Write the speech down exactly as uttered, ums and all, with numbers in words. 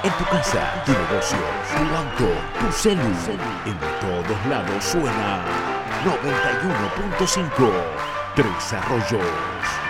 En tu casa, tu negocio, tu auto, tu celu. En todos lados suena noventa y uno punto cinco. Tres Arroyos.